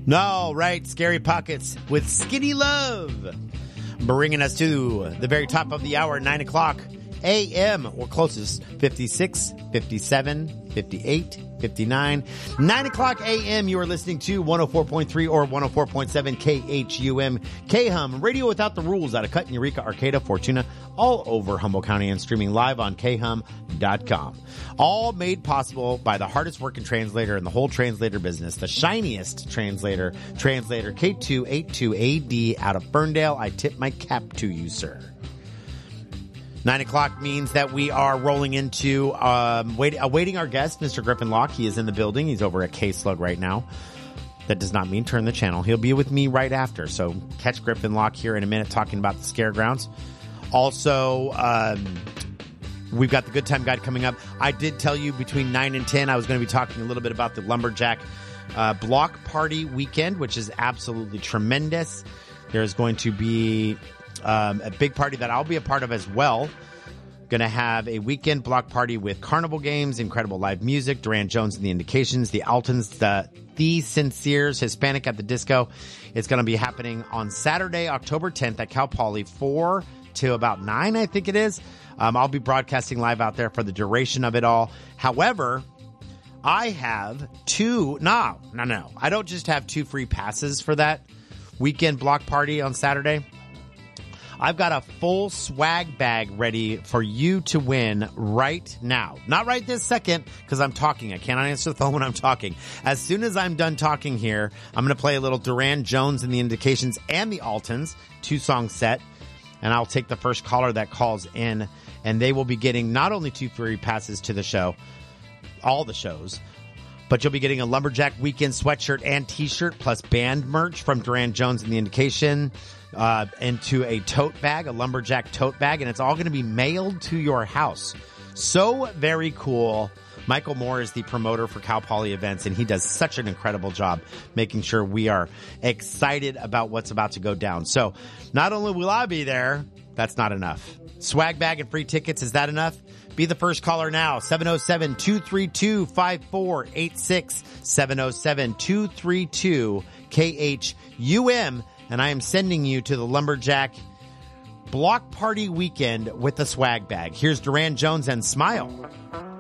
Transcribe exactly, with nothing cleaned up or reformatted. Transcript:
No, right. Scary Pockets with Skinny Love. Bringing us to the very top of the hour, nine o'clock a m or closest, fifty-six, fifty-seven, fifty-eight, fifty-nine. nine o'clock a m you are listening to one oh four point three or one oh four point seven K H U M. K-Hum, radio without the rules out of Cut, Eureka, Arcata, Fortuna, all over Humboldt County and streaming live on K hum dot com. All made possible by the hardest working translator in the whole translator business, the shiniest translator, translator K two eighty-two A D out of Ferndale. I tip my cap to you, sir. Nine o'clock means that we are rolling into um, wait, awaiting our guest, Mister Griffin Locke. He is in the building. He's over at K-Slug right now. That does not mean turn the channel. He'll be with me right after. So catch Griffin Locke here in a minute talking about the Scaregrounds. Also, um, we've got the Good Time Guide coming up. I did tell you between nine and ten I was going to be talking a little bit about the Lumberjack uh, Block Party Weekend, which is absolutely tremendous. There's going to be Um, a big party that I'll be a part of as well. Going to have a weekend block party with carnival games, incredible live music, Duran Jones and the Indications, the Altons, the The Sinceres, Hispanic at the Disco. It's going to be happening on Saturday, October tenth at Cal Poly, four to about nine, I think it is. Um, I'll be broadcasting live out there for the duration of it all. However, I have two, no, no, no. I don't just have two free passes for that weekend block party on Saturday. I've got a full swag bag ready for you to win right now. Not right this second, because I'm talking. I cannot answer the phone when I'm talking. As soon as I'm done talking here, I'm going to play a little Duran Jones and the Indications and the Altons, two-song set, and I'll take the first caller that calls in, and they will be getting not only two free passes to the show, all the shows, but you'll be getting a Lumberjack Weekend sweatshirt and T-shirt plus band merch from Duran Jones and the Indication uh, into a tote bag, a Lumberjack tote bag, and it's all going to be mailed to your house. So very cool. Michael Moore is the promoter for Cal Poly events, and he does such an incredible job making sure we are excited about what's about to go down. So not only will I be there, that's not enough. Swag bag and free tickets, is that enough? Be the first caller now, seven oh seven, two three two, five four eight six, seven oh seven, two three two, K H U M, and I am sending you to the Lumberjack Block Party Weekend with the swag bag. Here's Duran Jones and Smile.